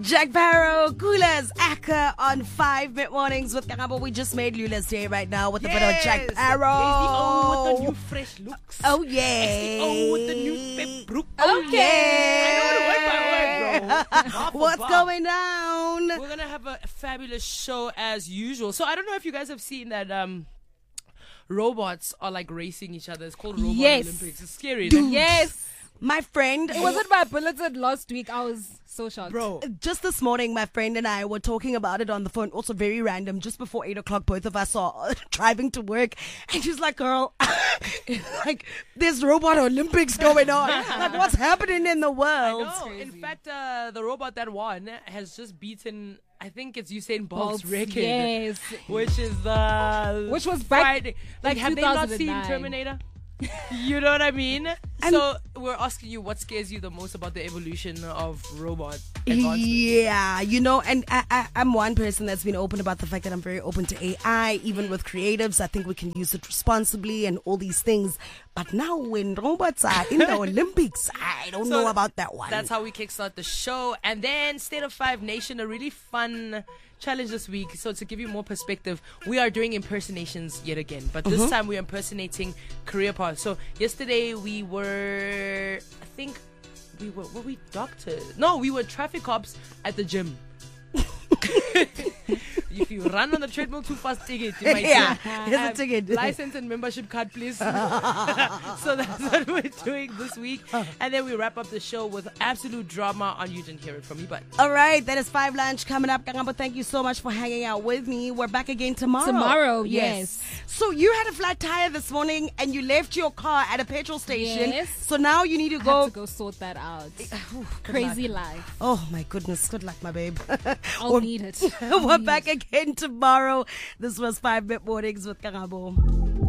Jack Barrow, Kulas, Akka on 5 Mid Mornings with Karabo. We just made Lula's day right now with a bit of Jack Barrow. With the new fresh looks. Oh, yeah. XDO with the new pep brook. Okay. I know word by word, bro. What's going down? We're going to have a fabulous show as usual. So I don't know if you guys have seen that robots are like racing each other. It's called Robot Olympics. It's scary. Dude. Yes. My friend. Was it by Bulletin last week? I was so shocked. Bro. Just this morning, my friend and I were talking about it on the phone. Also very random. Just before 8 o'clock, both of us are driving to work. And she's like, girl, like, there's Robot Olympics going on. Like, what's happening in the world? No, in fact, the robot that won has just beaten, I think it's Usain Bolt's record. Yes. Which is Which was back Friday. Like, in have they not seen 2009. Terminator? You know what I mean? So we're asking you, what scares you the most about the evolution of robot advancement? Yeah, you know, and I'm one person that's been open about the fact that I'm very open to AI, even with creatives. I think we can use it responsibly and all these things. But now when robots are in the Olympics, I don't know about that one. That's how we kickstart the show. And then State of Five Nation, a really fun challenge this week. So to give you more perspective, we are doing impersonations yet again. But this time we're impersonating career paths. So yesterday we were, were we doctors? No, we were traffic cops at the gym. If you run on the treadmill too fast, ticket. You might here's a ticket. License and membership card, please. So that's what we're doing this week. And then we wrap up the show with absolute drama on You Didn't Hear It From Me. But all right, that is 5 Lunch coming up. Karabo, thank you so much for hanging out with me. We're back again tomorrow. Tomorrow, yes. So you had a flat tire this morning and you left your car at a petrol station. Yes. So now you need to I go. have to go sort that out. Crazy life. Oh my goodness. Good luck, my babe. I'll need it. We're back again tomorrow. This was 5 Mid Mornings with Karabo.